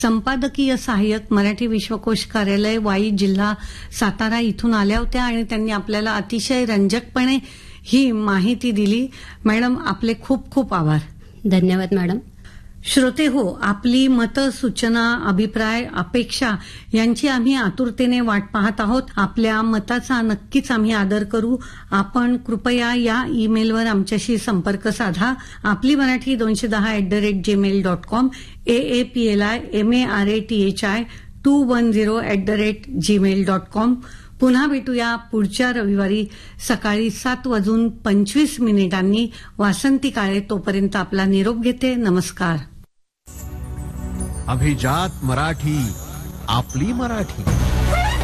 संपादकीय सहाय्यक मराठी विश्वकोश कार्यालय वाई जिल्हा सातारा इथून आल्या होत्या आणि त्यांनी आपल्याला अतिशय रंजकपणे ही माहिती दिली. मॅडम, आपले खूप खूप आभार. धन्यवाद मॅडम. श्रोते हो, आपली मतं, सूचना, अभिप्राय, अपेक्षा यांची आम्ही आतुरतेने वाट पाहत आहोत. आपल्या मताचा नक्कीच आम्ही आदर करू. आपण कृपया या ईमेलवर आमच्याशी संपर्क साधा. आपली मराठी 210@gmail.com, AAPLIMARATHI210@gmail.com. पुन्हा भेटूया पुढच्या रविवारी सकाळी 7:25 वासंती काळे. तोपर्यंत आपला निरोप घेते. नमस्कार. अभिजात मराठी, आपली मराठी.